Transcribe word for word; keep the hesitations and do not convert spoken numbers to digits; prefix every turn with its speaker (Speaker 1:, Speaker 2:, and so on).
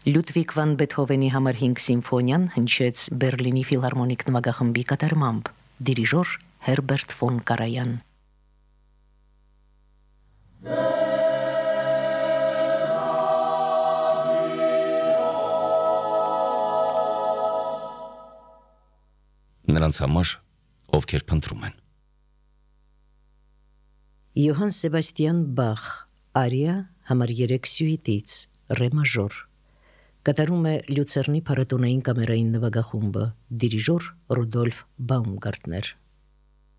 Speaker 1: Լյուդվիգ վան Բեթհովենի համար հինգ սիմֆոնիան հնչեց Բերլինի ֆիլհարմոնիկ նվագախմբի կատարմամբ, դիրիժոր Հերբերտ ֆոն Կարայան։
Speaker 2: Նրանց համար, ովքեր փնտրում են։
Speaker 1: Յոհան Սեբաստիան Բախ, արիա համար երեք սյուիտից, ռե մաժոր։ Կատարում է Լյուցերնի փառատոնային կամերային նվագախումբը, դիրիժոր Ռուդոլֆ Բաումգարտներ։